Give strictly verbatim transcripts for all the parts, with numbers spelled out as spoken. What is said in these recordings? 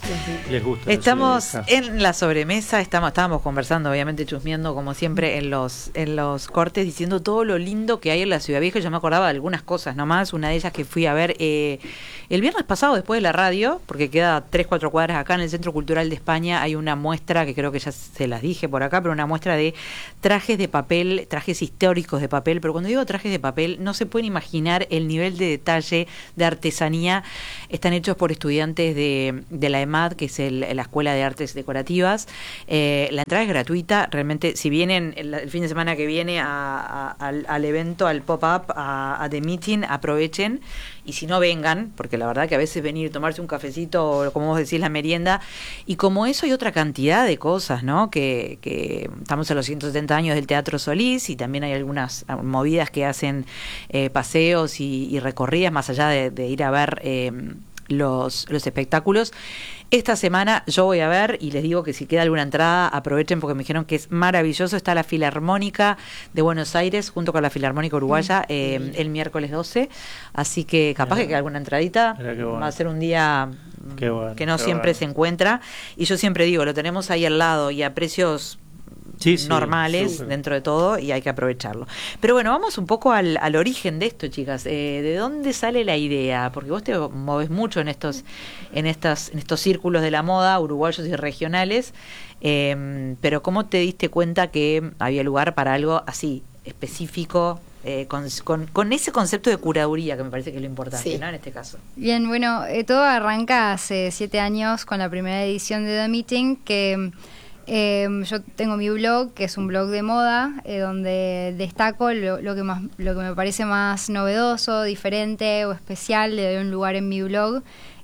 Les gusta. Estamos en la sobremesa, estamos, estábamos conversando, obviamente chusmeando como siempre en los en los cortes, diciendo todo lo lindo que hay en la Ciudad Vieja. Yo me acordaba de algunas cosas nomás, una de ellas que fui a ver eh, el viernes pasado después de la radio, porque queda tres, cuatro cuadras acá en el Centro Cultural de España, hay una muestra, que creo que ya se las dije por acá, pero una muestra de trajes de papel, trajes históricos de papel, pero cuando digo trajes de papel, no se pueden imaginar el nivel de detalle, de artesanía. Están hechos por estudiantes de, de la EMAD, que es el, la Escuela de Artes Decorativas. Eh, la entrada es gratuita, realmente, si vienen el, el fin de semana que viene a, a, al, al evento, al pop-up, a, a The Meeting, aprovechen, y si no, vengan, porque la verdad que a veces venir, tomarse un cafecito, o como vos decís, la merienda, y como eso hay otra cantidad de cosas, ¿no? Que, que estamos a los ciento setenta años del Teatro Solís, y también hay algunas movidas que hacen eh, paseos y, y recorridas, más allá de, de ir a ver eh, los, los espectáculos. Esta semana yo voy a ver, y les digo que si queda alguna entrada, aprovechen, porque me dijeron que es maravilloso. Está la Filarmónica de Buenos Aires junto con la Filarmónica Uruguaya eh, el miércoles doce, así que capaz Mira, que queda alguna entradita. Bueno. Va a ser un día bueno, que no siempre bueno. se encuentra, y yo siempre digo, lo tenemos ahí al lado y a precios Sí, sí, normales super. Dentro de todo, y hay que aprovecharlo. Pero bueno, vamos un poco al, al origen de esto, chicas. Eh, ¿De dónde sale la idea? Porque vos te moves mucho en estos en estas en estos círculos de la moda uruguayos y regionales, eh, pero ¿cómo te diste cuenta que había lugar para algo así específico? Eh, con, con, con ese concepto de curaduría, que me parece que es lo importante, sí. ¿no? En este caso. Bien, bueno, eh, todo arranca hace siete años con la primera edición de The Meeting, que Eh, yo tengo mi blog, que es un blog de moda, eh, donde destaco lo, lo que más, lo que me parece más novedoso, diferente o especial, le doy un lugar en mi blog.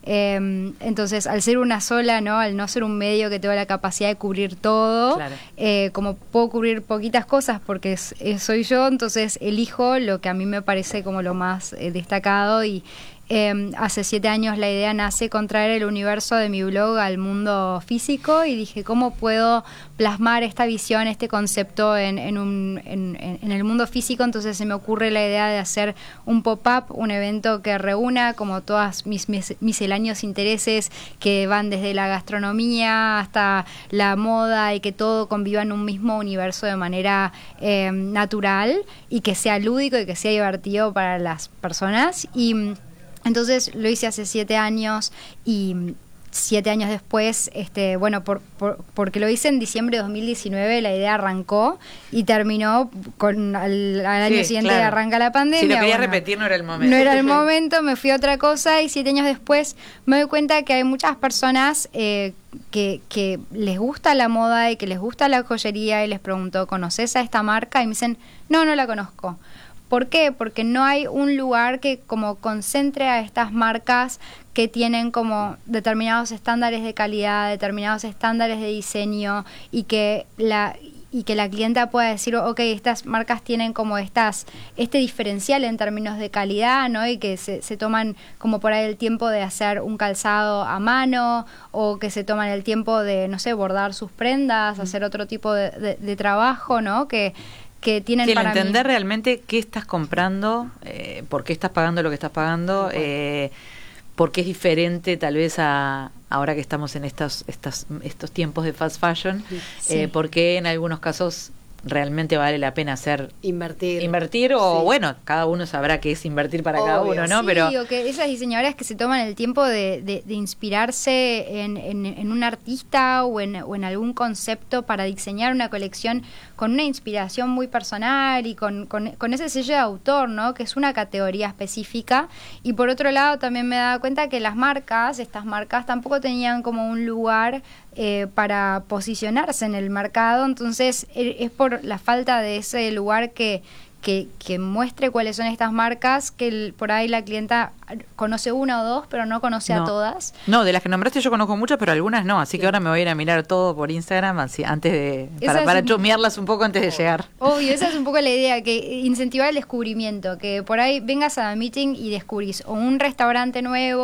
Eh, entonces, al ser una sola, ¿no? Al no ser un medio que tenga la capacidad de cubrir todo, claro. eh, como puedo cubrir poquitas cosas porque es, es, soy yo, entonces elijo lo que a mí me parece como lo más eh, destacado. Y Eh, hace siete años la idea nace con traer el universo de mi blog al mundo físico, y dije, ¿cómo puedo plasmar esta visión, este concepto en, en, un, en, en el mundo físico? Entonces se me ocurre la idea de hacer un pop-up, un evento que reúna como todos mis, mis misceláneos intereses, que van desde la gastronomía hasta la moda, y que todo conviva en un mismo universo de manera eh, natural, y que sea lúdico y que sea divertido para las personas. Y entonces lo hice hace siete años, y siete años después, este, bueno, por, por, porque lo hice en diciembre de dos mil diecinueve, la idea arrancó y terminó con al, al año sí, siguiente claro. arranca la pandemia. Si lo quería bueno, repetir, no era el momento. No era el momento, me fui a otra cosa, y siete años después me doy cuenta que hay muchas personas eh, que, que les gusta la moda y que les gusta la joyería, y les pregunto, ¿conoces a esta marca? Y me dicen, no, no la conozco. ¿Por qué? Porque no hay un lugar que como concentre a estas marcas que tienen como determinados estándares de calidad, determinados estándares de diseño, y que la y que la clienta pueda decir, ok, estas marcas tienen como estas este diferencial en términos de calidad, ¿no? Y que se, se toman como por ahí el tiempo de hacer un calzado a mano, o que se toman el tiempo de, no sé, bordar sus prendas, mm. hacer otro tipo de, de, de trabajo, ¿no? Que que tienen sí, para entender mí. realmente qué estás comprando, eh, por qué estás pagando lo que estás pagando, eh, por qué es diferente tal vez a ahora que estamos en estos estos estos tiempos de fast fashion, sí. eh, por qué en algunos casos realmente vale la pena hacer invertir invertir o sí. bueno, cada uno sabrá qué es invertir para Obvio, cada uno, ¿no? Sí, Pero o que esas diseñadoras que se toman el tiempo de, de, de inspirarse en, en, en un artista o en, o en algún concepto para diseñar una colección con una inspiración muy personal y con, con, con ese sello de autor, ¿no? Que es una categoría específica. Y por otro lado también me he dado cuenta que las marcas, estas marcas tampoco tenían como un lugar Eh, para posicionarse en el mercado, entonces es por la falta de ese lugar que, que, que muestre cuáles son estas marcas, que el, por ahí la clienta conoce una o dos, pero no conoce no. a todas. No, de las que nombraste yo conozco muchas, pero algunas no, así sí. que ahora me voy a ir a mirar todo por Instagram así, antes de para, para un, chumearlas un poco antes de llegar. Obvio, esa es un poco la idea, que incentivar el descubrimiento, que por ahí vengas a The Meeting y descubrís o un restaurante nuevo,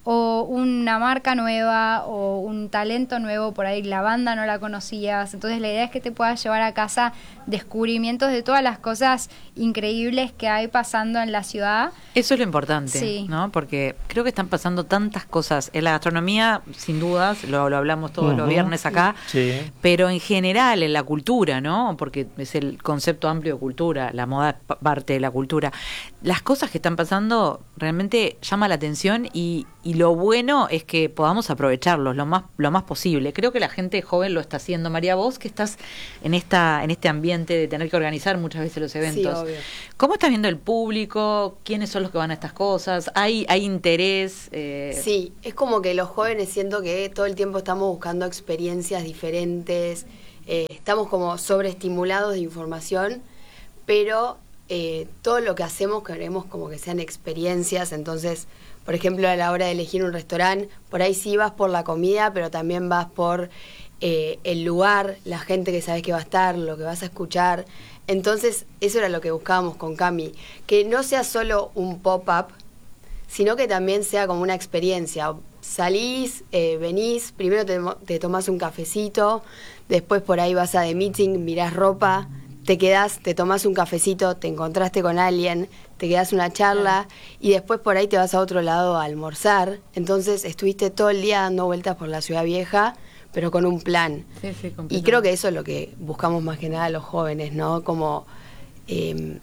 o una marca nueva o un talento nuevo, por ahí la banda no la conocías. Entonces la idea es que te puedas llevar a casa descubrimientos de todas las cosas increíbles que hay pasando en la ciudad. Eso es lo importante, sí. ¿no? Porque creo que están pasando tantas cosas. En la gastronomía, sin dudas, lo, lo hablamos todos uh-huh. los viernes acá, sí. pero en general en la cultura, ¿no? Porque es el concepto amplio de cultura, la moda es parte de la cultura. Las cosas que están pasando realmente llama la atención y, y lo bueno es que podamos aprovecharlos lo más lo más posible. Creo que la gente joven lo está haciendo. María, vos que estás en esta en este ambiente de tener que organizar muchas veces los eventos. Sí, obvio. ¿Cómo estás viendo el público? ¿Quiénes son los que van a estas cosas? ¿Hay hay interés? Eh... Sí, es como que los jóvenes siento que todo el tiempo estamos buscando experiencias diferentes, eh, estamos como sobreestimulados de información, pero eh, todo lo que hacemos queremos como que sean experiencias. Entonces, por ejemplo, a la hora de elegir un restaurante, por ahí sí vas por la comida, pero también vas por eh, el lugar, la gente que sabes que va a estar, lo que vas a escuchar. Entonces, eso era lo que buscábamos con Cami, que no sea solo un pop-up, sino que también sea como una experiencia. Salís, eh, venís, primero te, te tomás un cafecito, después por ahí vas a The Meeting, mirás ropa, te quedás, te tomás un cafecito, te encontraste con alguien, te quedás una charla y después por ahí te vas a otro lado a almorzar. Entonces estuviste todo el día dando vueltas por la Ciudad Vieja, pero con un plan. Sí, sí, y creo que eso es lo que buscamos más que nada los jóvenes, ¿no? Como eh,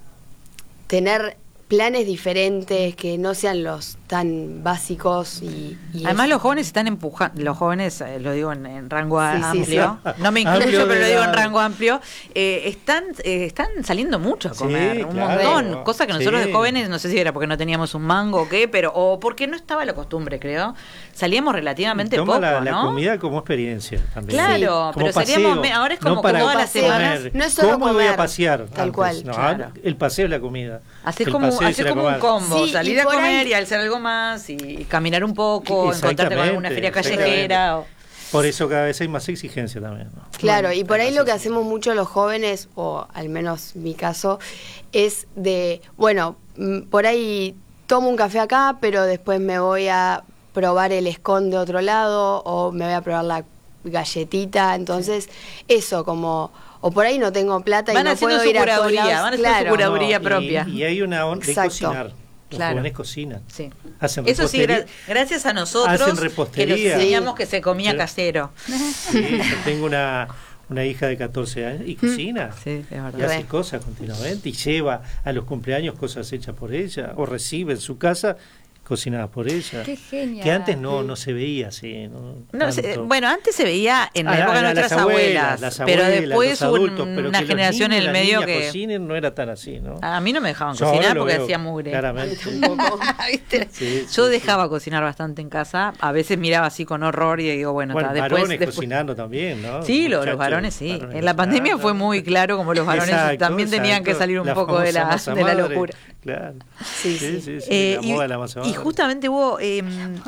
tener planes diferentes, que no sean los tan básicos y, y además eso. Los jóvenes están empujando, los jóvenes, eh, lo digo en, en rango sí, amplio, sí, sí. no me incluyo, pero lo digo en rango amplio, eh, están eh, están saliendo mucho a comer, sí, un claro. montón, cosa que nosotros sí. de jóvenes, no sé si era porque no teníamos un mango o qué, pero o porque no estaba la costumbre, creo, salíamos relativamente Toma poco, la, ¿no? la comida como experiencia también. Claro, sí. pero salíamos, me, ahora es como, no para como todas las semanas. No es solo ¿Cómo comer, voy a pasear? Tal antes? cual. No, claro. El paseo es la comida. Haces como, haces como un combo, sí, salir a por comer ahí... y hacer algo más y caminar un poco, encontrarte con alguna feria callejera. O... Por eso cada vez hay más exigencia también, ¿no? Claro, bueno, y por ahí lo que exigencia. hacemos mucho los jóvenes, o al menos mi caso, es de, bueno, por ahí tomo un café acá, pero después me voy a probar el scone de otro lado, o me voy a probar la galletita. Entonces, sí. eso como... O por ahí no tengo plata van y no puedo ir a todos lados. Van a hacer claro. su curaduría no, propia. Y, y hay una onda de cocinar. Los claro. jóvenes cocinan. Sí. Hacen Eso sí, repostería. gra gracias a nosotros Hacen que repostería. les enseñamos que se comía Sí. casero. Sí, yo tengo una, una hija de catorce años y cocina. Sí, es verdad. Y hace cosas continuamente y lleva a los cumpleaños cosas hechas por ella o recibe en su casa cocinadas por ella. Qué genial. Que antes no, no se veía así. No, no se, bueno, antes se veía en la a, época de a, nuestras las abuelas, abuelas, las pero abuelas, después los adultos, un, pero una que generación los en el niños, medio las niñas que... cocinen no era tan así, ¿no? A mí no me dejaban Yo cocinar porque veo, hacía mugre. Claramente. ¿Viste? Sí, Yo sí, dejaba sí. cocinar bastante en casa, a veces miraba así con horror y digo, bueno, bueno ta, después, varones después... cocinando también, ¿no? Sí, los, Muchachos, los varones sí. varones En la pandemia cocinando. fue muy claro como los varones Exacto, también tenían exacto. que salir un La poco de la, famosa de la madre, locura. Claro. Sí, Sí, sí. sí, sí, Eh, la y, moda de la masa y madre. justamente hubo... Eh,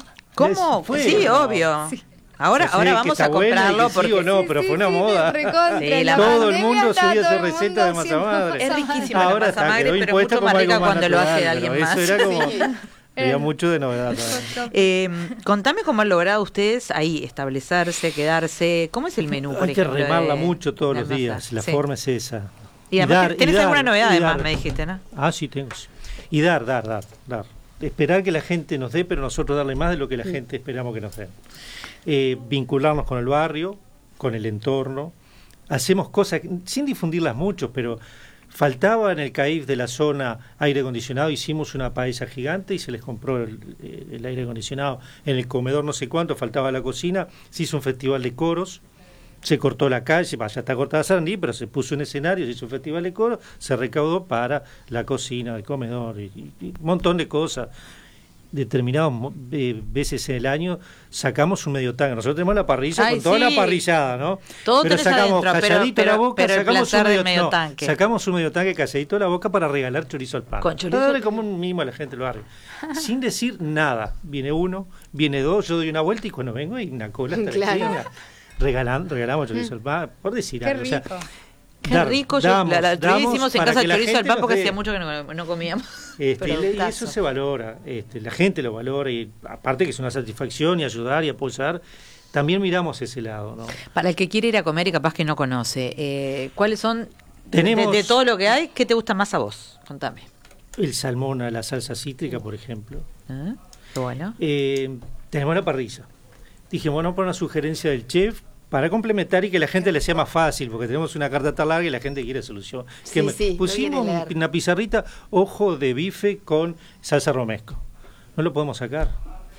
¿Cómo? Fue, sí, ¿no? obvio. Sí. Ahora, No sé, ahora que vamos está a comprarlo buena y que porque... sí o no, Sí, pero sí, fue una sí, moda. recontra. Sí, En la la Todo el pandemia mundo está subía todo su el receta mundo de masa haciendo madre. Es riquísima Ahora la está, masa madre, quedó pero es impuesta mucho como más rica algo más cuando lo hace natural, alguien pero más. eso era como... Sí. Había mucho de novedad también. Eh, contame cómo han logrado ustedes ahí establecerse, quedarse. ¿Cómo es el menú, por Hay que ejemplo, remarla de mucho todos la los masa? días. La Sí. forma es esa. Y además dar, tenés y dar, alguna novedad y además, dar. me dijiste, ¿no? Ah, sí, tengo. Sí. Y dar, dar, dar, dar. Esperar que la gente nos dé, pero nosotros darle más de lo que la gente esperamos que nos den. Eh, vincularnos con el barrio, con el entorno. Hacemos cosas, sin difundirlas mucho, pero faltaba en el C A I F de la zona aire acondicionado, hicimos una paella gigante y se les compró el, el aire acondicionado. En el comedor no sé cuánto, faltaba la cocina, se hizo un festival de coros, se cortó la calle, ya está cortada Sarandí, pero se puso un escenario, se hizo un festival de coros, se recaudó para la cocina, el comedor y, y, y un montón de cosas. Determinadas eh, veces en el año sacamos un medio tanque. Nosotros tenemos la parrilla Ay, con toda sí. la parrillada, ¿no? Todo pero tenés sacamos adentro, pero- calladito pero- la boca, pero el sacamos placer un medio, del medio no, tanque. sacamos un medio tanque calladito la boca para regalar chorizo al pan. Con chorizo Para darle al- como un mimo a la gente del barrio. Sin decir nada. Viene uno, viene dos, yo doy una vuelta y cuando vengo hay una cola hasta Claro. la esquina. Regalan, regalamos chorizo al pan, por decir Qué algo. O sea, rico. Qué Dar, rico. Yo, damos, la, la, damos hicimos en para casa que la chorizo al gente pan nos porque dé. hacía mucho que no, no comíamos. Este, y, le- y Productazo. eso se valora, este, la gente lo valora y aparte que es una satisfacción y ayudar y apoyar, también miramos ese lado, ¿no? Para el que quiere ir a comer y capaz que no conoce, eh, ¿cuáles son, Tenemos- de, de todo lo que hay, qué te gusta más a vos? Contame. El salmón a la salsa cítrica, por ejemplo. ¿Eh? Qué bueno. Eh, tenemos la parrilla. Dijimos, bueno, por una sugerencia del chef para complementar y que la gente le sea más fácil, porque tenemos una carta tan larga y la gente quiere solución. Sí, Que me- sí, lo pusimos quiere leer. una pizarrita, ojo de bife con salsa romesco. No lo podemos sacar.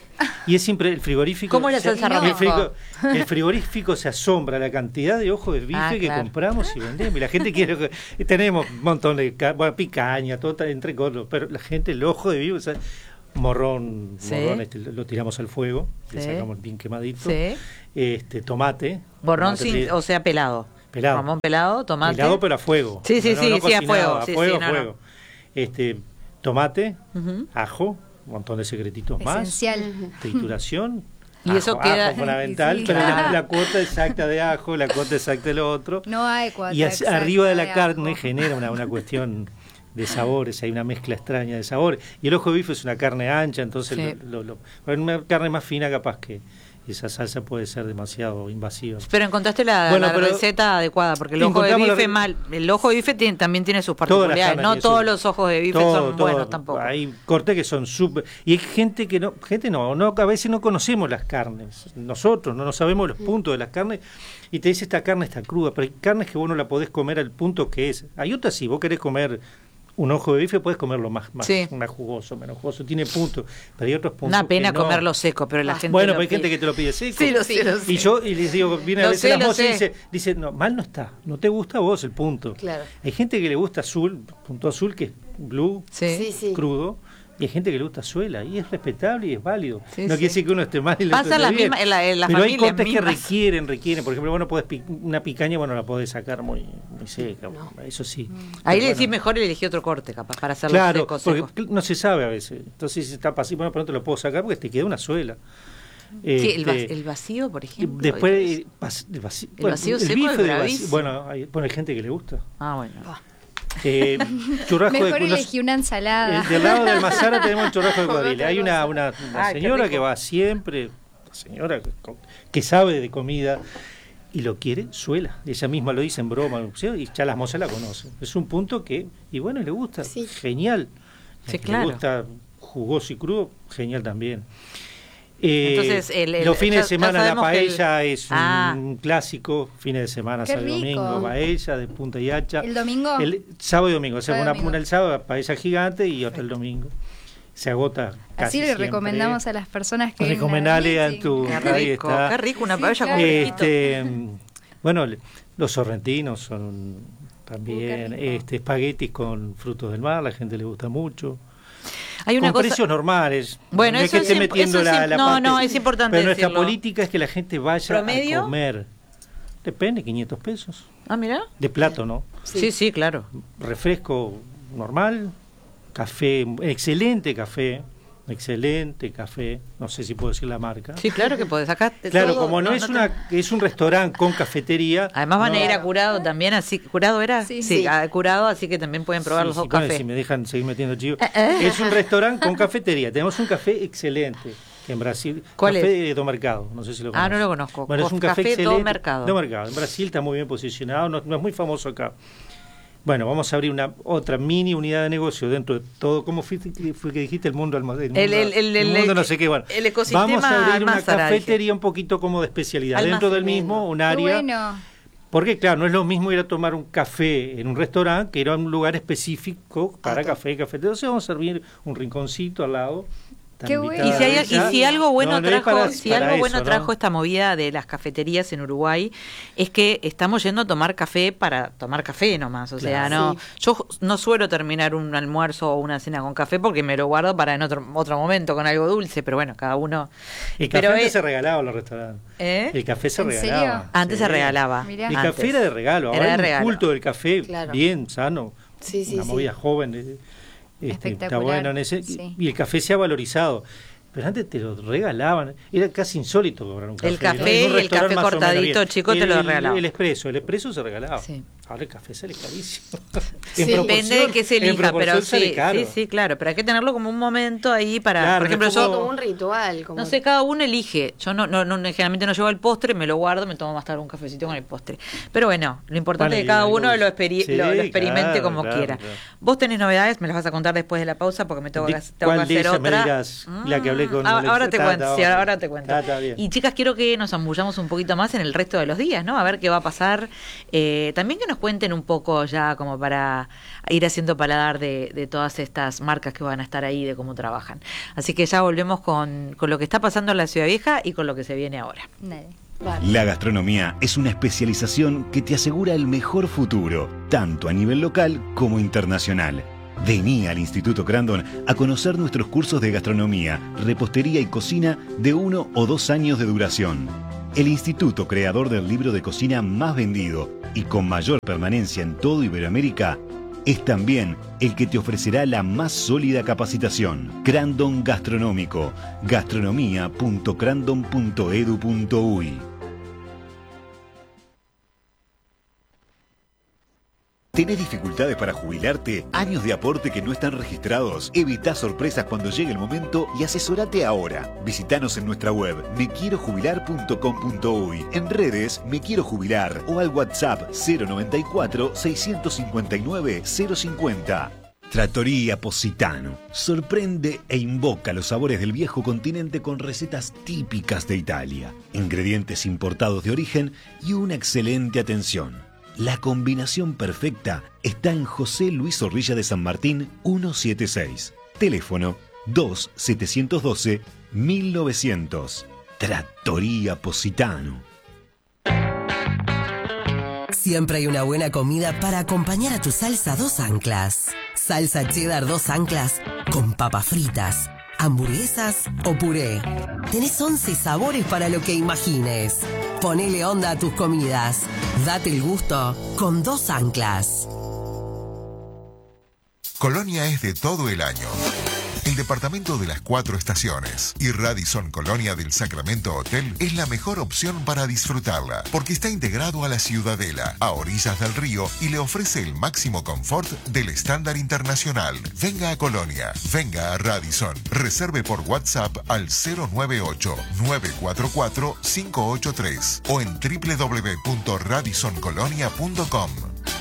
Y es siempre el frigorífico. ¿Cómo es la se- salsa el romesco? frigo- El frigorífico se asombra la cantidad de ojos de bife Ah, que claro. compramos y vendemos. Y la gente quiere. que- y tenemos un montón de ca- bueno, picaña, todo está entre cosas, pero la gente, el ojo de bife, o sea, morrón, Sí. morrón este, lo tiramos al fuego, le Sí. sacamos bien quemadito. Sí. Este, tomate. Borrón tomate sin, pe- o sea, pelado. Pelado. Ramón pelado, tomate. pelado pero a fuego. Sí, sí, sí, sí, a cocinado, fuego, a sí, fuego, sí, a no, no. fuego. Este, tomate, Ujú. ajo, un montón de secretitos más. Esencial. Trituración. Y eso ajo, queda- ajo fundamental, Sí, pero la, claro. la cuota exacta de ajo, la cuota exacta de lo otro. No hay cuota Y hacia- exacta arriba de la de carne ajo. genera una, una cuestión de sabores, hay una mezcla extraña de sabores. Y el ojo de bife es una carne ancha, entonces Sí. lo, lo- lo- una carne más fina capaz que esa salsa puede ser demasiado invasiva. Pero encontraste la, Bueno, la pero- receta adecuada, porque el ojo de Encontramos la bife re- mal, el ojo de bife tiene- también tiene sus Todas las particularidades. carnes No tienen todos su- los ojos de bife todo, son todo. buenos tampoco. Hay cortes que son súper... Y hay gente que no, gente no, no, a veces no conocemos las carnes. Nosotros no, no sabemos los puntos de las carnes y te dice esta carne está cruda, pero hay carnes que vos no la podés comer al punto que es. Hay otras si vos querés comer un ojo de bife, puedes comerlo más, más, Sí. más jugoso, menos jugoso, tiene puntos, pero hay otros puntos Una pena que no. comerlo seco, pero la gente Bueno, lo pero hay gente pide. que te lo pide seco. Sí, lo sé, lo sé. Y yo y les digo, viene Lo a veces sé, la lo moza y sé. dice, dice, no, mal no está, no te gusta a vos el punto. Claro. Hay gente que le gusta azul, punto azul, que es blue, Sí. Sí, sí. crudo, y hay gente que le gusta suela, y es respetable y es válido. Sí, no sí. quiere decir que uno esté mal y el Pasa otro esté las bien. mismas- en la- en las pero hay familias cortes que mismas. requieren, requieren. Por ejemplo, vos no podés pi- una picaña, bueno, la podés sacar muy, muy seca, eso sí. Ahí Pero le decís bueno. mejor elegí otro corte, capaz, para hacerlo Claro, seco, porque seco. no se sabe a veces. Entonces, si está así, bueno, pronto lo puedo sacar porque te queda una suela. ¿Qué, el, va- Este, el vacío, por ejemplo? Después, eh, vas- el vacío, El vacío seco bife es del vacío- bravísimo. bueno, hay, bueno, hay gente que le gusta. Ah, bueno. Eh, churrasco Mejor de culos- elegí una ensalada. Eh, del lado de Almazara tenemos el churrasco de cuadrilla. Hay una, una, una Ay, qué señora rico. que va siempre, una señora que, que sabe de comida y lo quiere suela. Ella misma lo dice en broma y ya las mozas la conocen. Es un punto que, y bueno, le gusta, Sí. genial. Sí, El que claro. Le gusta jugoso y crudo, genial también. Eh, Entonces, el- el- los fines ya- de semana ya la sabemos que el- paella es un Ah. clásico, fines de semana, Qué sábado y rico. domingo, paella de punta y hacha. ¿El domingo? El sábado y domingo, o sea, Sábado y una, domingo. una el sábado, paella gigante y otra el domingo. Se agota casi Así le siempre. recomendamos a las personas que... Recomendale a tu... Qué ahí rico, está. qué rico, una Sí, paella con claro. frijito. Este, bueno, le- los sorrentinos son también Uh, qué rico. este, espaguetis con frutos del mar, la gente le gusta mucho. Hay una con cosa... precios normales. Bueno, no eso es que es esté imp- metiendo eso es la, imp- la no, parte- no, es importante Pero nuestra decirlo. política es que la gente vaya ¿Promedio? a comer. Depende, quinientos pesos. Ah, mira. De plato, ¿no? Sí, sí, claro. Refresco normal, café, excelente café, excelente café, no sé si puedo decir la marca. Sí, claro que podés. Acá te- Claro, todo- como no, es te- una es un restaurante con cafetería. Además van no- a ir a Curado también, así ¿Curado era? Sí. sí, Sí. a Curado, así que también pueden probar Sí, los sí, dos bueno, cafés. si me dejan seguir metiendo chivo. Eh, eh. Es un restaurante con cafetería. Tenemos un café excelente en Brasil. ¿Cuál café de Do Mercado, no sé si lo Ah, no conoces. lo conozco. Bueno, es un Café café, Do excelente. Mercado. Do Mercado. En Brasil está muy bien posicionado, no, no es muy famoso acá. Bueno, vamos a abrir una otra mini unidad de negocio dentro de todo. ¿Cómo fue, fue que dijiste el mundo almacén? El- el- el- el- mundo no sé qué. Bueno, el ecosistema vamos a abrir una Almazara, cafetería un poquito como de especialidad. Dentro del Almacenero. mismo, un Qué área. bueno. Porque, claro, no es lo mismo ir a tomar un café en un restaurante que ir a un lugar específico para Ah, café y café. Entonces vamos a servir un rinconcito al lado. Qué Están bueno. Y si, hay- invitadas. y si algo bueno No, no es trajo, para- si para algo eso, bueno ¿no? trajo esta movida de las cafeterías en Uruguay, es que estamos yendo a tomar café para tomar café nomás. O sea, Claro. no, yo no suelo terminar un almuerzo o una cena con café porque me lo guardo para en otro otro momento con algo dulce, pero bueno, cada uno. El café Pero antes es- se regalaba en los restaurantes. ¿Eh? El café se ¿En regalaba. serio? Antes Sí. se regalaba. Mirá. El Antes. café era de regalo. Ahora Era de hay un regalo. culto del café Claro. bien sano. Sí, sí, una sí. movida joven. eh, este, está Espectacular, bueno en ese. sí. Y el café se ha valorizado. Pero antes te lo regalaban. Era casi insólito cobrar un café. El café ¿no? En un y el restaurante café más o menos cortadito, bien. chico, te El- lo el- regalaban. El expreso. El expreso se regalaba. Sí. Ahora el café sale carísimo. Sí, depende de qué se elija, pero sí, caro. sí, sí, claro, pero hay que tenerlo como un momento ahí para, claro, por ejemplo, como, yo como un ritual, como... no sé, cada uno elige. Yo no, no, no generalmente no llevo el postre, me lo guardo, me tomo más tarde un cafecito con el postre. Pero bueno, lo importante Vale, es que cada uno lo, experi sí, lo, lo experimente claro, como claro, quiera. Claro. Vos tenés novedades, me las vas a contar después de la pausa porque me tengo que, tengo ¿Cuál que hacer de otra. Me dirás, mm, la que hablé con ahora, ahora te está, cuento, está, sí, está, ahora te cuento. Está, está y chicas, quiero que nos zambullamos un poquito más en el resto de los días, ¿no? A ver qué va a pasar. Eh, también que nos cuenten un poco ya como para ir haciendo paladar de, de todas estas marcas que van a estar ahí, de cómo trabajan. Así que ya volvemos con, con lo que está pasando en la Ciudad Vieja y con lo que se viene ahora. Dale. La gastronomía es una especialización que te asegura el mejor futuro, tanto a nivel local como internacional. Vení al Instituto Crandon a conocer nuestros cursos de gastronomía, repostería y cocina de uno o dos años de duración. El instituto creador del libro de cocina más vendido y con mayor permanencia en todo Iberoamérica es también el que te ofrecerá la más sólida capacitación. Crandon Gastronómico, gastronomía punto crandon punto edu punto uy. ¿Tenés dificultades para jubilarte? ¿Años de aporte que no están registrados? Evita sorpresas cuando llegue el momento y asesorate ahora. Visítanos en nuestra web me quiero jubilar punto com punto uy, en redes Me Quiero Jubilar o al WhatsApp cero noventa y cuatro, seiscientos cincuenta y nueve, cero cincuenta. Trattoria Positano. Sorprende e invoca los sabores del viejo continente con recetas típicas de Italia, ingredientes importados de origen y una excelente atención. La combinación perfecta está en José Luis Zorrilla de San Martín ciento setenta y seis. Teléfono dos siete uno dos, mil novecientos. Trattoria Positano. Siempre hay una buena comida para acompañar a tu salsa dos anclas. Salsa cheddar dos anclas con papas fritas, hamburguesas o puré. Tenés once sabores para lo que imagines. Ponele onda a tus comidas. Date el gusto con dos anclas. Colonia es de todo el año. El departamento de las cuatro estaciones y Radisson Colonia del Sacramento Hotel es la mejor opción para disfrutarla, porque está integrado a la Ciudadela, a orillas del río, y le ofrece el máximo confort del estándar internacional. Venga a Colonia, venga a Radisson. Reserve por WhatsApp al cero nueve ocho, nueve cuatro cuatro, cinco ocho tres o en doble u doble u doble u punto radisson colonia punto com.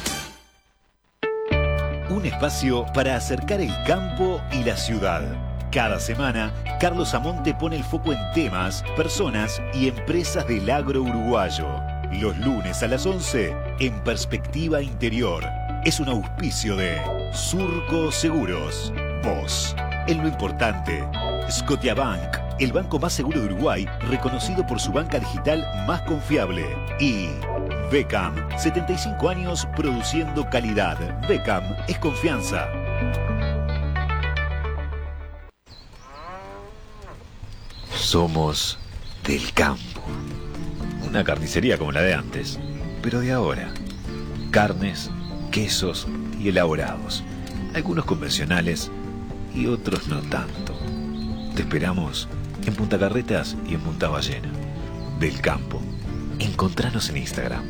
Un espacio para acercar el campo y la ciudad. Cada semana, Carlos Amonte pone el foco en temas, personas y empresas del agro uruguayo. Los lunes a las once, en Perspectiva Interior. Es un auspicio de Surco Seguros. Vos, en lo importante. Scotiabank, el banco más seguro de Uruguay, reconocido por su banca digital más confiable. Y Beckham, setenta y cinco años produciendo calidad. Beckham es confianza. Somos del campo. Una carnicería como la de antes, pero de ahora. Carnes, quesos y elaborados. Algunos convencionales y otros no tanto. Te esperamos en Punta Carretas y en Punta Ballena. Del campo. Encontranos en Instagram.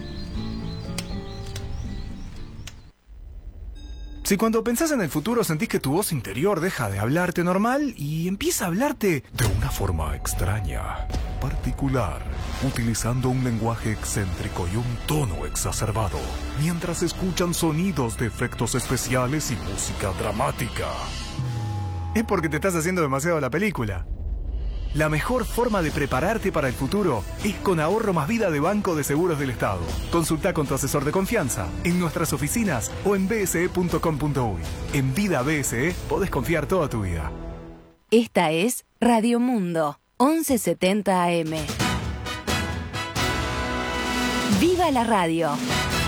Si cuando pensás en el futuro sentís que tu voz interior deja de hablarte normal y empieza a hablarte de una forma extraña, particular, utilizando un lenguaje excéntrico y un tono exacerbado, mientras escuchan sonidos de efectos especiales y música dramática, es porque te estás haciendo demasiado la película. La mejor forma de prepararte para el futuro es con Ahorro Más Vida de Banco de Seguros del Estado. Consulta con tu asesor de confianza en nuestras oficinas o en b s e punto com punto uy. En Vida B S E podés confiar toda tu vida. Esta es Radio Mundo, once setenta A M. ¡Viva la radio!